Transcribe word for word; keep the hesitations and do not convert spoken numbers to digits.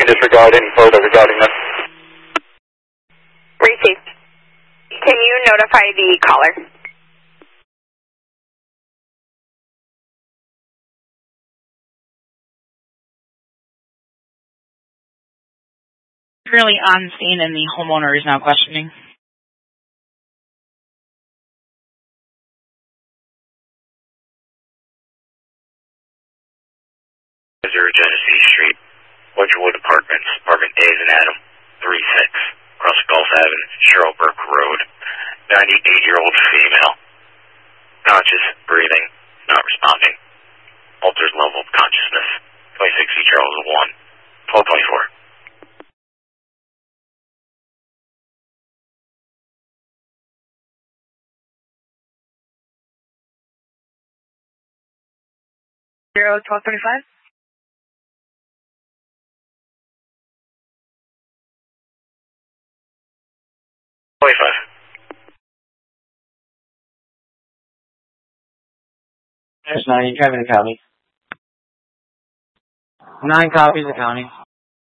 can disregard any further regarding this. Received. Can you notify the caller? Currently on scene and the homeowner is now questioning. zero Genesee Street, Wedgewood Apartments, Apartment A is an Adam, three six, across Gulf Avenue, Sherrillbrook Road, ninety-eight-year-old female, conscious, breathing, not responding, alters level of consciousness, twenty-six E Charles one, twelve twenty-four. Zero twelve twenty-five. twenty-five. There's nine, you're driving the county. Nine copies of county.